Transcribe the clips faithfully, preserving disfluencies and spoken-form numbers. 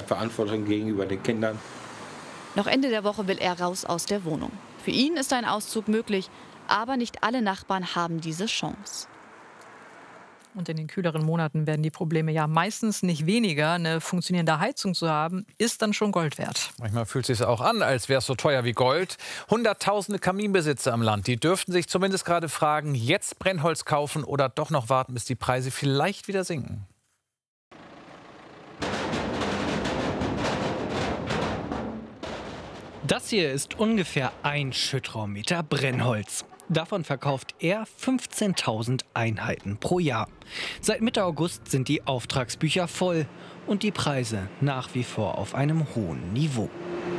Verantwortung gegenüber den Kindern. Noch Ende der Woche will er raus aus der Wohnung. Für ihn ist ein Auszug möglich, aber nicht alle Nachbarn haben diese Chance. Und in den kühleren Monaten werden die Probleme ja meistens nicht weniger. Eine funktionierende Heizung zu haben, ist dann schon Gold wert. Manchmal fühlt es sich auch an, als wäre es so teuer wie Gold. Hunderttausende Kaminbesitzer im Land, die dürften sich zumindest gerade fragen, jetzt Brennholz kaufen oder doch noch warten, bis die Preise vielleicht wieder sinken. Das hier ist ungefähr ein Schüttraummeter Brennholz. Davon verkauft er fünfzehntausend Einheiten pro Jahr. Seit Mitte August sind die Auftragsbücher voll und die Preise nach wie vor auf einem hohen Niveau.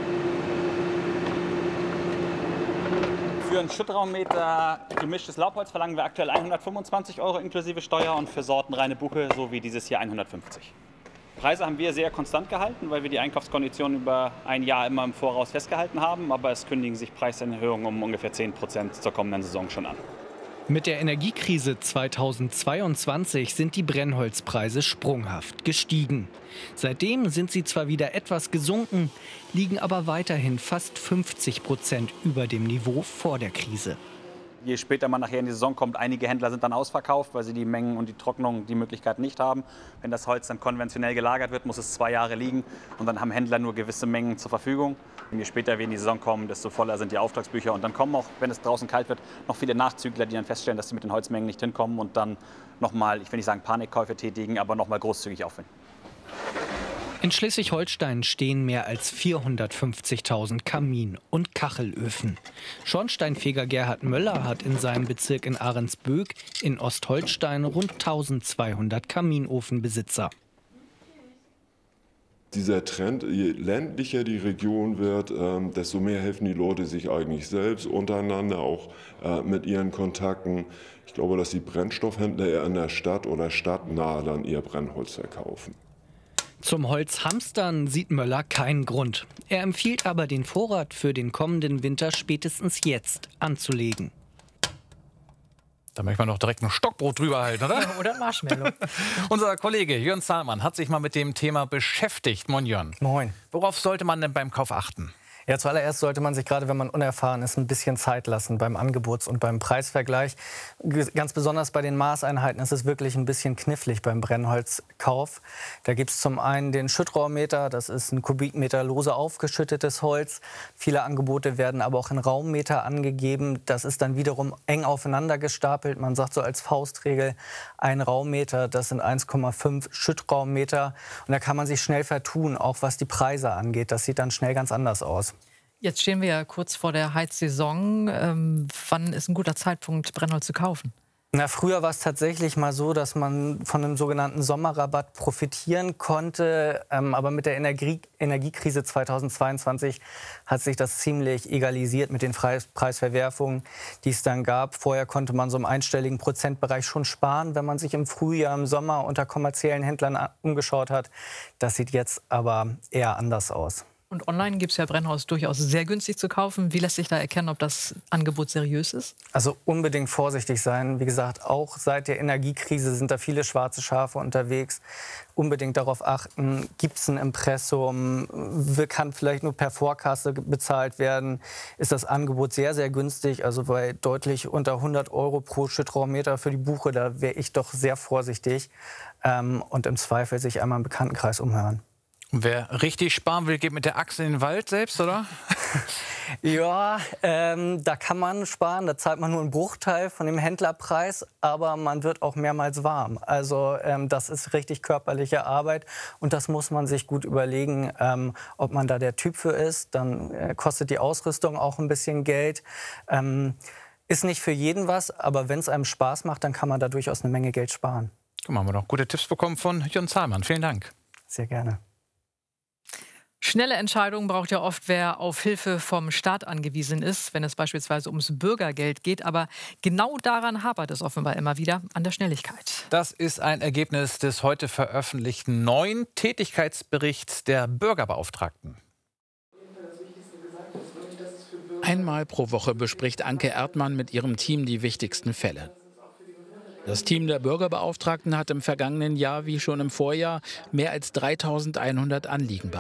Für einen Schüttraummeter gemischtes Laubholz verlangen wir aktuell hundertfünfundzwanzig Euro inklusive Steuer und für sortenreine Buche, so wie dieses hier, hundertfünfzig. Preise haben wir sehr konstant gehalten, weil wir die Einkaufskonditionen über ein Jahr immer im Voraus festgehalten haben. Aber es kündigen sich Preiserhöhungen um ungefähr zehn Prozent zur kommenden Saison schon an. Mit der Energiekrise zweitausendzweiundzwanzig sind die Brennholzpreise sprunghaft gestiegen. Seitdem sind sie zwar wieder etwas gesunken, liegen aber weiterhin fast fünfzig Prozent über dem Niveau vor der Krise. Je später man nachher in die Saison kommt, einige Händler sind dann ausverkauft, weil sie die Mengen und die Trocknung, die Möglichkeit nicht haben. Wenn das Holz dann konventionell gelagert wird, muss es zwei Jahre liegen und dann haben Händler nur gewisse Mengen zur Verfügung. Und je später wir in die Saison kommen, desto voller sind die Auftragsbücher und dann kommen auch, wenn es draußen kalt wird, noch viele Nachzügler, die dann feststellen, dass sie mit den Holzmengen nicht hinkommen und dann nochmal, ich will nicht sagen Panikkäufe tätigen, aber nochmal großzügig aufwenden. In Schleswig-Holstein stehen mehr als vierhundertfünfzigtausend Kamin- und Kachelöfen. Schornsteinfeger Gerhard Möller hat in seinem Bezirk in Ahrensböck in Ostholstein rund eintausendzweihundert Kaminofenbesitzer. Dieser Trend, je ländlicher die Region wird, ähm, desto mehr helfen die Leute sich eigentlich selbst untereinander, auch äh, mit ihren Kontakten. Ich glaube, dass die Brennstoffhändler eher in der Stadt oder stadtnah dann ihr Brennholz verkaufen. Zum Holzhamstern sieht Möller keinen Grund. Er empfiehlt aber, den Vorrat für den kommenden Winter spätestens jetzt anzulegen. Da möchte man doch direkt ein Stockbrot drüber halten, oder? Ja, oder ein Marshmallow. Unser Kollege Jörn Zahlmann hat sich mal mit dem Thema beschäftigt. Moin Jörn. Moin. Worauf sollte man denn beim Kauf achten? Ja, zuallererst sollte man sich, gerade wenn man unerfahren ist, ein bisschen Zeit lassen beim Angebots- und beim Preisvergleich. Ganz besonders bei den Maßeinheiten ist es wirklich ein bisschen knifflig beim Brennholzkauf. Da gibt es zum einen den Schüttraummeter, das ist ein Kubikmeter lose aufgeschüttetes Holz. Viele Angebote werden aber auch in Raummeter angegeben. Das ist dann wiederum eng aufeinander gestapelt. Man sagt so als Faustregel, ein Raummeter, das sind eins Komma fünf Schüttraummeter. Und da kann man sich schnell vertun, auch was die Preise angeht. Das sieht dann schnell ganz anders aus. Jetzt stehen wir ja kurz vor der Heizsaison. Ähm, wann ist ein guter Zeitpunkt, Brennholz zu kaufen? Na, früher war es tatsächlich mal so, dass man von einem sogenannten Sommerrabatt profitieren konnte. Ähm, aber mit der Energie Energiekrise zweitausendzweiundzwanzig hat sich das ziemlich egalisiert mit den Preis Preisverwerfungen, die es dann gab. Vorher konnte man so im einstelligen Prozentbereich schon sparen, wenn man sich im Frühjahr, im Sommer unter kommerziellen Händlern umgeschaut hat. Das sieht jetzt aber eher anders aus. Und online gibt es ja Brennholz durchaus sehr günstig zu kaufen. Wie lässt sich da erkennen, ob das Angebot seriös ist? Also unbedingt vorsichtig sein. Wie gesagt, auch seit der Energiekrise sind da viele schwarze Schafe unterwegs. Unbedingt darauf achten, gibt es ein Impressum, kann vielleicht nur per Vorkasse bezahlt werden. Ist das Angebot sehr, sehr günstig, also bei deutlich unter hundert Euro pro Schüttraummeter für die Buche, da wäre ich doch sehr vorsichtig. Ähm, und im Zweifel sich einmal im Bekanntenkreis umhören. Wer richtig sparen will, geht mit der Axt in den Wald selbst, oder? Ja, ähm, da kann man sparen. Da zahlt man nur einen Bruchteil von dem Händlerpreis, aber man wird auch mehrmals warm. Also ähm, das ist richtig körperliche Arbeit und das muss man sich gut überlegen, ähm, ob man da der Typ für ist. Dann äh, kostet die Ausrüstung auch ein bisschen Geld. Ähm, ist nicht für jeden was, aber wenn es einem Spaß macht, dann kann man da durchaus eine Menge Geld sparen. Guck mal, haben wir noch gute Tipps bekommen von Jörn Zahlmann. Vielen Dank. Sehr gerne. Schnelle Entscheidungen braucht ja oft, wer auf Hilfe vom Staat angewiesen ist, wenn es beispielsweise ums Bürgergeld geht. Aber genau daran hapert es offenbar immer wieder, an der Schnelligkeit. Das ist ein Ergebnis des heute veröffentlichten neuen Tätigkeitsberichts der Bürgerbeauftragten. Einmal pro Woche bespricht Anke Erdmann mit ihrem Team die wichtigsten Fälle. Das Team der Bürgerbeauftragten hat im vergangenen Jahr wie schon im Vorjahr mehr als dreitausendeinhundert Anliegen bearbeitet.